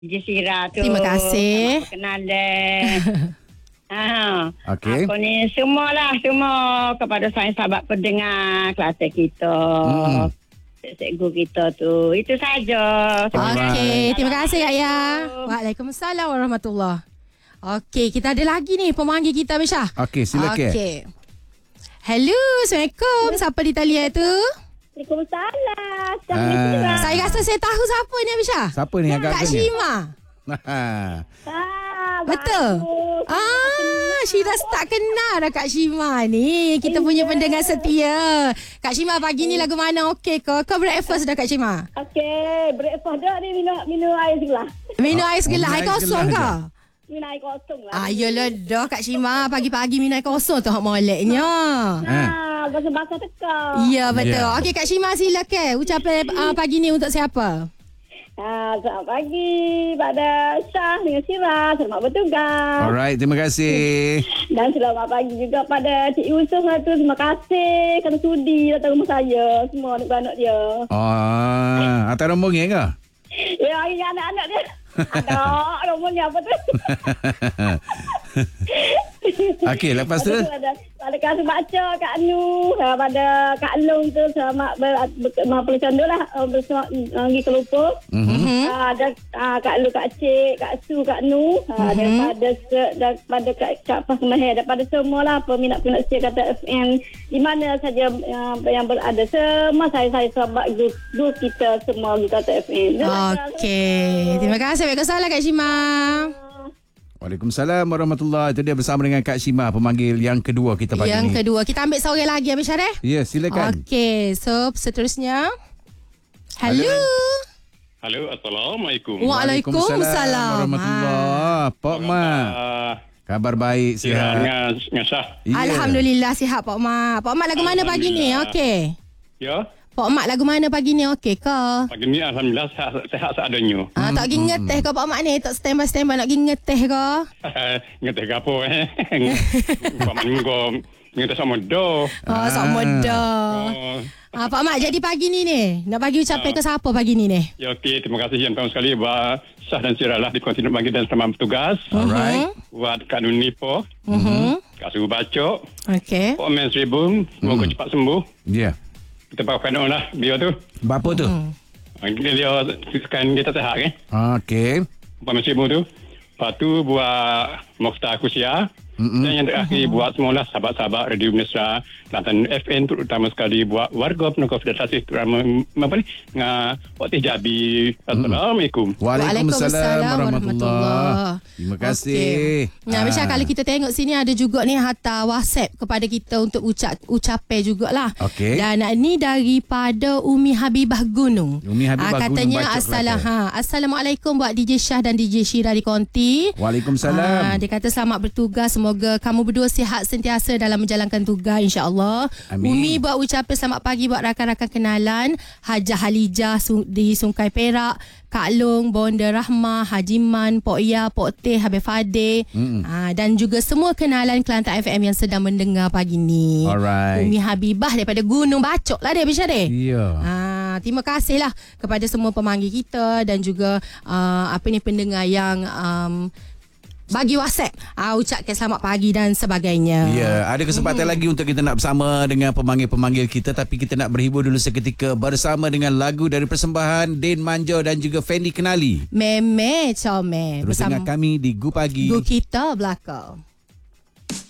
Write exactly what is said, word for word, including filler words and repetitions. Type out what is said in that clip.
Jazira tu. Terima kasih. Perkenalan. Ha. Okey. Aku ni semualah semua kepada sahabat pendengar kelas kita. Hmm. Cikgu kita tu. Itu saja. Okey, terima kasih Ayah. Waalaikumsalam warahmatullahi. Okey, kita ada lagi ni pemanggil kita Misha. Okey, silakan. Okey. Hello, Assalamualaikum. Siapa di talian tu? Waalaikumsalam. Ah. Saya rasa saya tahu siapa ni Misha. Siapa ni agak Kak Shima. Ah, Betul. Ah, Syira tak kenal dah Kak Shima ni. Kita punya pendengar setia. Kak Shima pagi ni lagu mana okey ke? Kau breakfast dah Kak Shima? Okey, breakfast dah ni minum minum air segelas. Minum air segelas, Oh, air minum air kosong segelas ke? Minum air kosong lah. Ah, yalah dah Kak Shima. Pagi-pagi minum air kosong tu hak moleknya. Ah, basah-basah tekak. Ya, betul. Ya. Okey Kak Shima silakan. Ucapan uh, pagi ni untuk siapa? Ah, selamat pagi pada Syah dengan Syirah. Selamat bertugas. Alright, terima kasih. Dan selamat pagi juga pada Cik Yusuf lah tu. Terima kasih kerana sudi datang rumah saya. Semua anak-anak dia. Oh, hantar rombongan ke? Ya, hari ni anak-anak dia. Ada rombongnya apa tu? Okey, lepas tu? Lepas tu ada, ada kasih baca Kak Anu. Pada Kak Long tu selamat ber, ber, ber, bercanda lah. Bersama pergi ke Lupa. Mhm. Ah, ada ah, Kak Lu, Kak Cik, Kak Su, Kak Nu. Ah, daripada se- daripada Kak Kak Pas Mahir, daripada semualah peminat-peminat setia Kata F M di mana saja uh, yang berada. Semua saya saya sahabat grup, grup kita semua di Kata F M. Okey. Terima kasih. Waalaikumsalam Kak Shima. Waalaikumsalam warahmatullahi. Itu dia bersama dengan Kak Shima, pemanggil yang kedua kita pagi Yang ni. kedua. Kita ambil seorang lagi Abang Syarif. Ya, silakan. Okey. So, seterusnya. Hello. Halo, Assalamualaikum. Waalaikumsalam. warahmatullahi. Pak Mak. Uh, Kabar baik, Sihat sihat. dengan, dengan Syah. Ya. Alhamdulillah sihat Pak Mak. Pak Mak lagu mana pagi ni? Alhamdulillah. Okey. Ya, Pak Mak lagu mana pagi ni? Okey ke? pagi ni Alhamdulillah sehat, sehat seadanya. Ah, tak pergi ngeteh ke Pak Mak ni? Tak standby-standby nak pergi ngeteh ke? Ngerti ke apa eh? Pak Mak ni kau ngerti sama do. Oh, sok muda. Oh, Ah, Pak Mak jadi pagi ni ni. Nak bagi ucapan ke siapa pagi ni ni? ya okey, terima kasih yang pertama sekali buat Syah dan Syirah lah di kontinu pagi dan selamat bertugas. Alright. Buat Kak Nuni po, Mhm. Kak Suhu Bacok, Okey. Pak Men Seribu, semoga cepat sembuh. Ya. Kita pakai doa lah dia tu. Bapa tu? Dia sekarang kita sehat kan? Okey. Pak Men Seribu tu. Lepas tu buat Mokhtar Kusia. Mm-hmm. Dan yang terakhir buat semualah sahabat-sahabat Radio Malaysia Kelantan F M, terutama sekali buat warga penegak federasi terutama apa ni dengan Waktu Jabi. Assalamualaikum. Waalaikumsalam warahmatullahi. Terima kasih. Okay. Nah, Misha, kalau kita tengok sini ada juga ni hantar WhatsApp kepada kita untuk ucap ucapan jugalah. Okey. Dan uh, ni daripada Umi Habibah Gunung. Umi Habibah Ah, Gunung katanya Bacok assalam, Kelantan. ha, Assalamualaikum buat D J Syah dan D J Syirah di Konti. Waalaikumsalam. Ah, dia kata selamat bertugas. Semoga kamu berdua sihat sentiasa dalam menjalankan tugas insya-Allah. Amin. Umi buat ucapan selamat pagi buat rakan-rakan kenalan Hajah Halijah Sung- di Sungai Perak, Kak Long, Bonda Rahmah, Haji Man, Pok Ya, Pok Teh, Habib Fadil, ah, dan juga semua kenalan Kelantan F M yang sedang mendengar pagi ni. Alright. Umi Habibah daripada Gunung Bacok lah dia Bisha deh. Ya. Ah, terima kasihlah kepada semua pemanggil kita dan juga uh, apa ni pendengar yang um, bagi WhatsApp uh, ucapkan selamat pagi dan sebagainya. Ya, ada kesempatan hmm. lagi untuk kita nak bersama dengan pemanggil-pemanggil kita, tapi kita nak berhibur dulu seketika bersama dengan lagu dari persembahan Din Manjo dan juga Fendi Kenali. Meme Comel Terus dengan kami di Gu Pagi. Gu kita belakang.